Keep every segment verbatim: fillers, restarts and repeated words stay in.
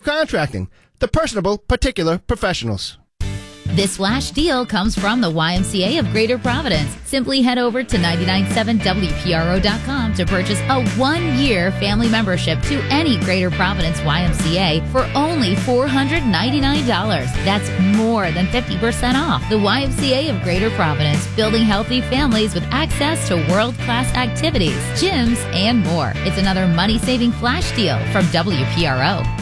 Contracting, the personable, particular professionals. This flash deal comes from the Y M C A of Greater Providence. Simply head over to nine nine seven W P R O dot com to purchase a one-year family membership to any Greater Providence Y M C A for only four hundred ninety-nine dollars. That's more than fifty percent off. The Y M C A of Greater Providence, building healthy families with access to world-class activities, gyms, and more. It's another money-saving flash deal from W P R O.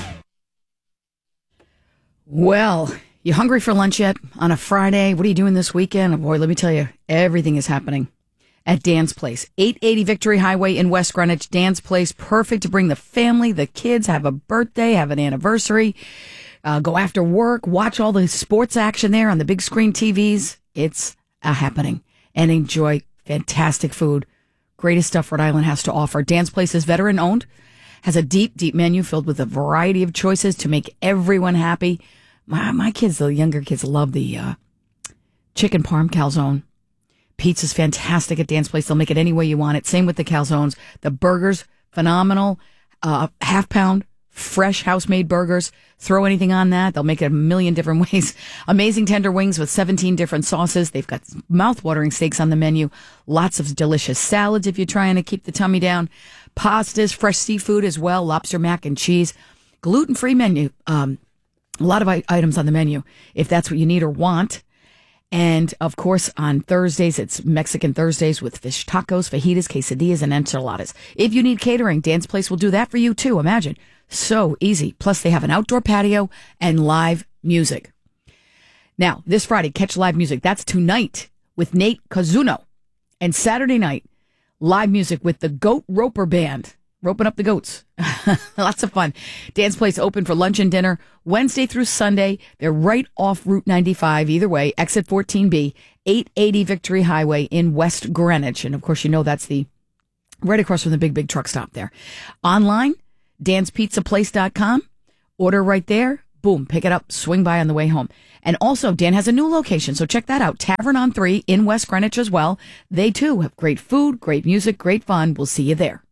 Well, you hungry for lunch yet on a Friday? What are you doing this weekend? Oh boy, let me tell you, everything is happening at Dan's Place. eight eighty Victory Highway in West Greenwich. Dan's Place, perfect to bring the family, the kids, have a birthday, have an anniversary, uh, go after work, watch all the sports action there on the big screen T Vs. It's a happening. And enjoy fantastic food. Greatest stuff Rhode Island has to offer. Dan's Place is veteran owned, has a deep, deep menu filled with a variety of choices to make everyone happy. My, my kids, the younger kids, love the uh, chicken parm calzone. Pizza's fantastic at Dan's Place. They'll make it any way you want it. Same with the calzones. The burgers, phenomenal. Uh, half pound, fresh house-made burgers. Throw anything on that. They'll make it a million different ways. Amazing tender wings with seventeen different sauces. They've got mouth-watering steaks on the menu. Lots of delicious salads if you're trying to keep the tummy down. Pastas, fresh seafood as well. Lobster, mac, and cheese. Gluten-free menu. Um, A lot of items on the menu, if that's what you need or want. And, of course, on Thursdays, it's Mexican Thursdays with fish tacos, fajitas, quesadillas, and enchiladas. If you need catering, Dan's Place will do that for you, too. Imagine. So easy. Plus, they have an outdoor patio and live music. Now, this Friday, catch live music. That's tonight with Nate Kazuno. And Saturday night, live music with the Goat Roper Band. Roping up the goats. Lots of fun. Dan's Place open for lunch and dinner Wednesday through Sunday. They're right off Route ninety-five. Either way, exit fourteen B, eight eighty Victory Highway in West Greenwich. And of course, you know that's the right across from the big, big truck stop there. Online, dans pizza place dot com. Order right there. Boom, pick it up, swing by on the way home. And also, Dan has a new location, so check that out. Tavern on three in West Greenwich as well. They, too, have great food, great music, great fun. We'll see you there.